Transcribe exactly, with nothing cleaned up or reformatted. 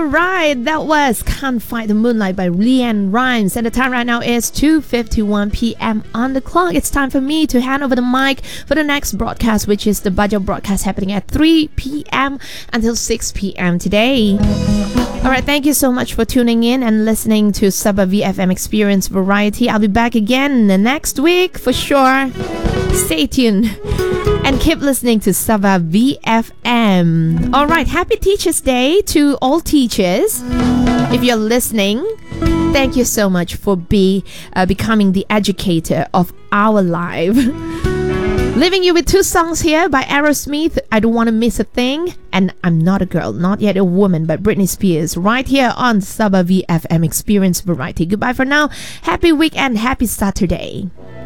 Alright, that was Can't Fight the Moonlight by LeAnn Rimes. And the time right now is two fifty-one p.m. on the clock. It's time for me to hand over the mic for the next broadcast, which is the Bajo broadcast happening at three p.m. until six p.m. today. Alright, thank you so much for tuning in and listening to Sabah V F M Experience Variety. I'll be back again next week for sure. Stay tuned and keep listening to Sabah V F M. Alright, happy Teachers Day to all teachers. If you're listening, thank you so much for be uh, becoming the educator of our life. Leaving you with two songs here by Aerosmith, I Don't Want to Miss a Thing, and I'm Not a Girl, Not Yet a Woman by Britney Spears, right here on Sabah V F M Experience Variety. Goodbye for now. Happy weekend, happy Saturday.